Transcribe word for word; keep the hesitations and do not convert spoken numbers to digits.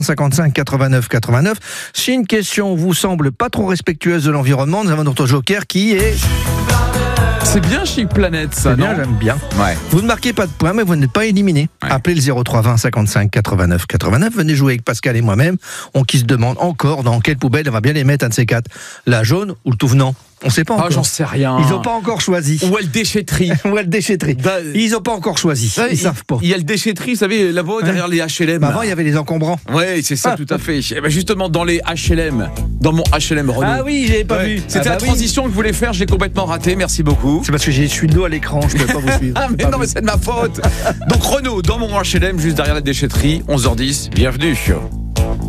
cinquante-cinq quatre-vingt-neuf quatre-vingt-neuf. Si une question vous semble pas trop respectueuse de l'environnement, nous avons notre joker qui est... C'est bien Chic Planète, ça, C'est bien, non j'aime bien. Ouais. Vous ne marquez pas de points, mais vous n'êtes pas éliminé. Ouais. Appelez le zéro trois vingt cinquante-cinq quatre-vingt-neuf quatre-vingt-neuf. Venez jouer avec Pascal et moi-même. On qui se demande encore dans quelle poubelle on va bien les mettre, un de ces quatre. La jaune ou le tout venant? On ne sait pas encore. Ah, j'en sais rien. Ils n'ont pas encore choisi. Ou elle déchetterie. Ou la déchetterie. Bah, Ils n'ont pas encore choisi. Ouais, Ils ne savent pas. Il y a le déchetterie, vous savez, là-bas, Ouais. derrière les H L M. Bah avant, il y avait les encombrants. Oui, c'est ça, Ah. tout à fait. Eh ben justement, dans les H L M, dans mon H L M Renault. Ah oui, j'avais pas Ouais. vu. C'était Ah bah la oui. transition que je voulais faire, j'ai complètement raté, merci beaucoup. C'est parce que j'ai je suis de dos à l'écran, je ne peux pas vous suivre. Ah mais Pas non, vu. mais c'est de ma faute. Donc Renault, dans mon H L M, juste derrière la déchetterie, onze heures dix, bienvenue.